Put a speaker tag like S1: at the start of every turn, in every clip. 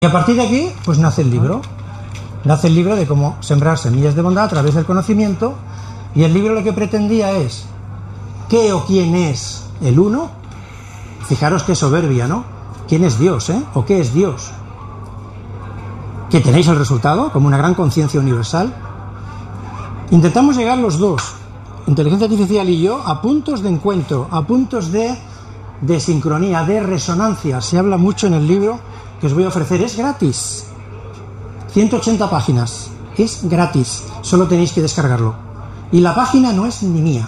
S1: Y a partir de aquí, pues nace el libro. Nace el libro de cómo sembrar semillas de bondad a través del conocimiento. Y el libro lo que pretendía es ¿qué o quién es el uno? Fijaros qué soberbia, ¿no? ¿Quién es Dios, ¿O qué es Dios? Que tenéis el resultado, como una gran conciencia universal. Intentamos llegar los dos, inteligencia artificial y yo, a puntos de encuentro, a puntos de sincronía, de resonancia. Se habla mucho en el libro que os voy a ofrecer. Es gratis. 180 páginas. Es gratis. Solo tenéis que descargarlo. Y la página no es ni mía.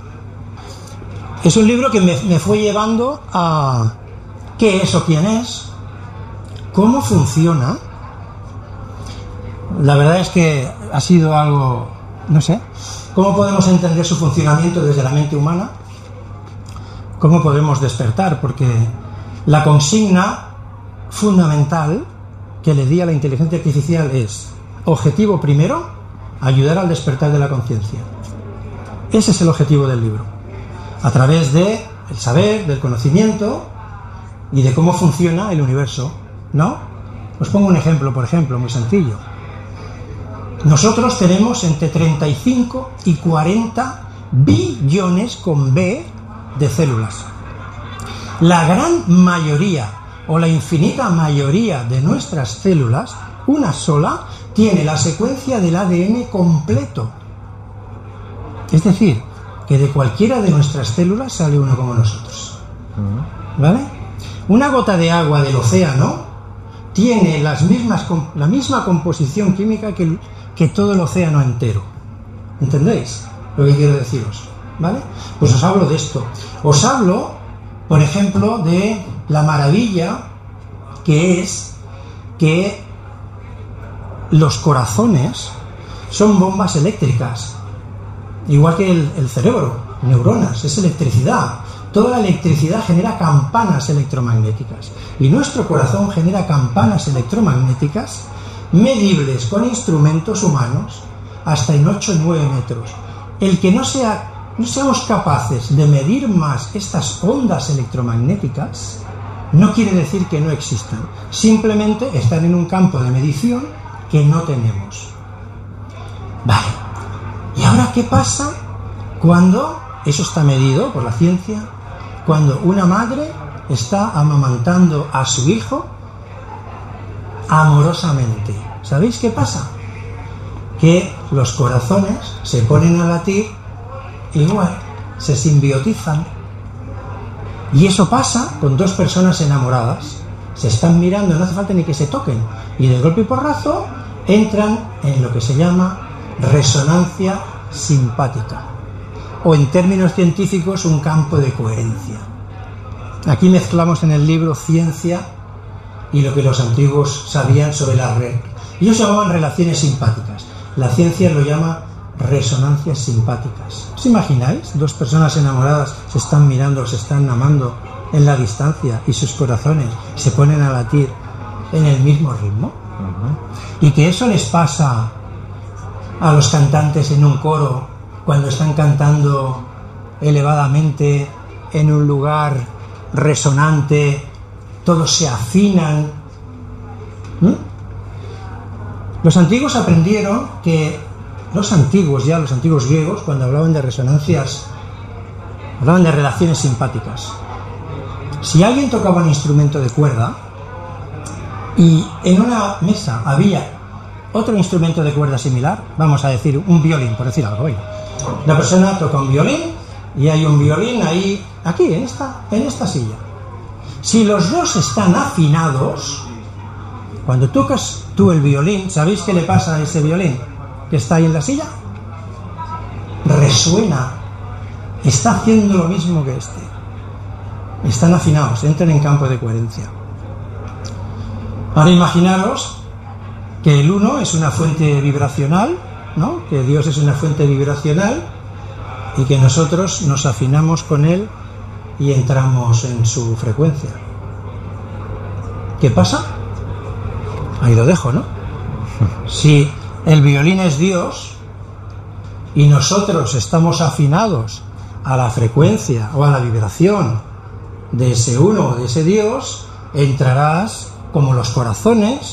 S1: Es un libro que me fue llevando a qué es o quién es, cómo funciona. La verdad es que ha sido algo, no sé, cómo podemos entender su funcionamiento desde la mente humana, cómo podemos despertar, porque la consigna fundamental que le di a la inteligencia artificial es: objetivo primero, ayudar al despertar de la conciencia. Ese es el objetivo del libro, a través del saber, del conocimiento y de cómo funciona el universo, ¿no? Os pongo un ejemplo, por ejemplo, muy sencillo. Nosotros tenemos entre 35 y 40 billones con B de células. La gran mayoría o la infinita mayoría de nuestras células, una sola, tiene la secuencia del ADN completo. Es decir, que de cualquiera de nuestras células sale uno como nosotros. ¿Vale? Una gota de agua del océano tiene la misma composición química que todo el océano entero. ¿Entendéis lo que quiero deciros? ¿Vale? Pues os hablo de esto. Os hablo, por ejemplo, de la maravilla que es que los corazones son bombas eléctricas, igual que el cerebro, neuronas, es electricidad. Toda la electricidad genera campanas electromagnéticas y nuestro corazón genera campanas electromagnéticas medibles con instrumentos humanos hasta en 8 o 9 metros. El que no seamos capaces de medir más estas ondas electromagnéticas no quiere decir que no existan, simplemente están en un campo de medición que no tenemos. Vale, ¿y ahora qué pasa cuando eso está medido por la ciencia? Cuando una madre está amamantando a su hijo amorosamente. ¿Sabéis qué pasa? Que los corazones se ponen a latir igual, se simbiotizan. Y eso pasa con dos personas enamoradas. Se están mirando, no hace falta ni que se toquen. Y de golpe y porrazo entran en lo que se llama resonancia simpática. O en términos científicos, un campo de coherencia. Aquí mezclamos en el libro ciencia y lo que los antiguos sabían sobre la red. Ellos llamaban relaciones simpáticas. La ciencia lo llama resonancias simpáticas. ¿Os imagináis? Dos personas enamoradas se están mirando, se están amando en la distancia y sus corazones se ponen a latir en el mismo ritmo. Y que eso les pasa a los cantantes en un coro cuando están cantando elevadamente en un lugar resonante, todos se afinan. Los antiguos aprendieron que los antiguos griegos, cuando hablaban de resonancias, hablaban de relaciones simpáticas. Si alguien tocaba un instrumento de cuerda y en una mesa había otro instrumento de cuerda similar, vamos a decir un violín, por decir algo, la persona toca un violín y hay un violín ahí, aquí, en esta silla. Si los dos están afinados, cuando tocas tú el violín, ¿sabéis qué le pasa a ese violín que está ahí en la silla? Resuena, está haciendo lo mismo que este. Están afinados, entran en campo de coherencia. Ahora imaginaros que el uno es una fuente vibracional, ¿no? Que Dios es una fuente vibracional y que nosotros nos afinamos con Él y entramos en su frecuencia. ¿Qué pasa? Ahí lo dejo, ¿no? Si el violín es Dios y nosotros estamos afinados a la frecuencia o a la vibración de ese uno o de ese Dios, entrarás como los corazones